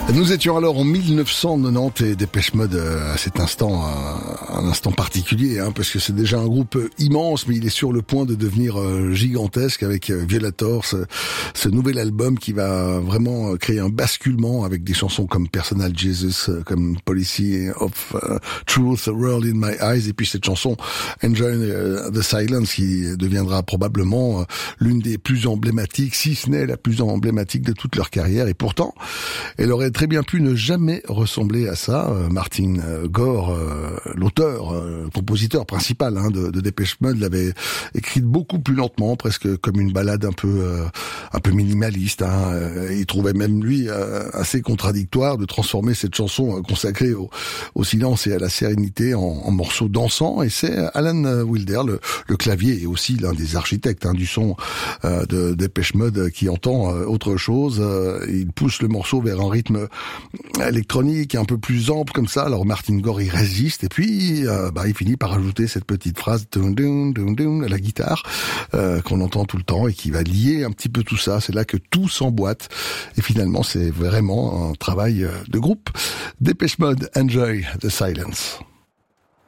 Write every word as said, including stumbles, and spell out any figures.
Nous étions alors en mille neuf cent quatre-vingt-dix et Depeche Mode à cet instant, un instant particulier, hein, parce que c'est déjà un groupe immense, mais il est sur le point de devenir gigantesque avec Violator, ce, ce nouvel album qui va vraiment créer un basculement avec des chansons comme Personal Jesus, comme Policy of uh, Truth, World in My Eyes, et puis cette chanson Enjoy the Silence qui deviendra probablement l'une des plus emblématiques, si ce n'est la plus emblématique de toute leur carrière, et pourtant, elle aurait très bien pu ne jamais ressembler à ça. Martin Gore, euh, l'auteur, euh, compositeur principal hein, de, de Depeche Mode, l'avait écrite beaucoup plus lentement, presque comme une ballade un peu, euh, un peu minimaliste. Hein. Il trouvait même lui euh, assez contradictoire de transformer cette chanson consacrée au, au silence et à la sérénité en, en morceau dansant. Et c'est Alan Wilder, le, le clavier, et aussi l'un des architectes hein, du son euh, de Depeche Mode, qui entend euh, autre chose. Euh, il pousse le morceau vers un rythme électronique un peu plus ample comme ça. Alors Martin Gore il résiste et puis euh, bah, il finit par ajouter cette petite phrase dun, dun, dun, dun, à la guitare euh, qu'on entend tout le temps et qui va lier un petit peu tout ça. C'est là que tout s'emboîte et finalement c'est vraiment un travail de groupe. Depeche Mode, Enjoy the Silence.